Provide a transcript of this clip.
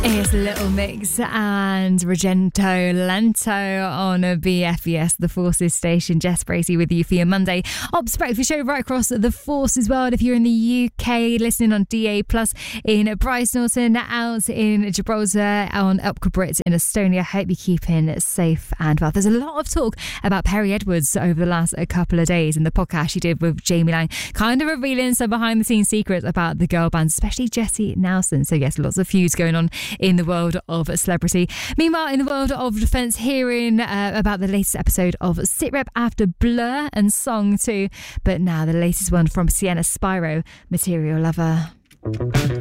It's Little Mix and Regento Lento on BFES, the Forces station. Jess Bracey with you for your Monday Ops Breakfast show right across the Forces world. If you're in the UK, listening on DA+, in Bryce Norton, out in Gibraltar, on Upcabrit in Estonia, hope you're keeping safe and well. There's a lot of talk about Perry Edwards over the last couple of days in the podcast she did with Jamie Lang, kind of revealing some behind-the-scenes secrets about the girl band, especially Jessie Nelson. So yes, lots of feuds going on in the world of celebrity. Meanwhile, in the world of defence, hearing about the latest episode of Sitrep after Blur and Song 2, but now the latest one from Sienna Spyro, Material Lover.